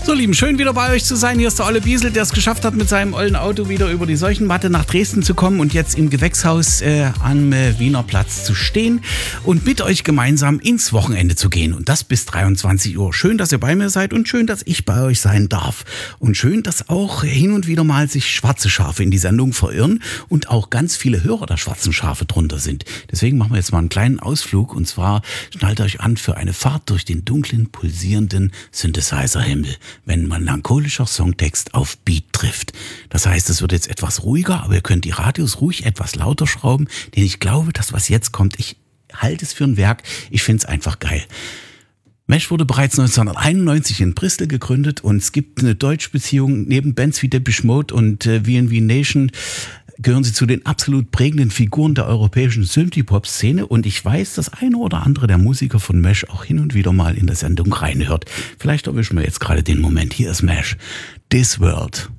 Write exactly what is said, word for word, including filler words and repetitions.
So, Lieben, schön wieder bei euch zu sein. Hier ist der Olle Biesel, der es geschafft hat, mit seinem ollen Auto wieder über die Seuchenmatte nach Dresden zu kommen und jetzt im Gewächshaus äh, am äh, Wiener Platz zu stehen und mit euch gemeinsam ins Wochenende zu gehen. Und das bis dreiundzwanzig Uhr. Schön, dass ihr bei mir seid und schön, dass ich bei euch sein darf. Und schön, dass auch hin und wieder mal sich schwarze Schafe in die Sendung verirren und auch ganz viele Hörer der schwarzen Schafe drunter sind. Deswegen machen wir jetzt mal einen kleinen Ausflug und zwar schnallt euch an für eine Fahrt durch den dunklen, pulsierenden Synthesizer-Himmel, wenn melancholischer Songtext auf Beat trifft. Das heißt, es wird jetzt etwas ruhiger, aber ihr könnt die Radios ruhig etwas lauter schrauben, denn ich glaube, das, was jetzt kommt, ich halte es für ein Werk, ich finde es einfach geil. Mesh wurde bereits neunzehnhunderteinundneunzig in Bristol gegründet und es gibt eine Deutschbeziehung neben Bands wie Depeche Mode und äh, V and V Nation gehören sie zu den absolut prägenden Figuren der europäischen Synthie-Pop-Szene und ich weiß, dass eine oder andere der Musiker von Mesh auch hin und wieder mal in der Sendung reinhört. Vielleicht erwischen wir jetzt gerade den Moment. Hier ist Mesh. This World.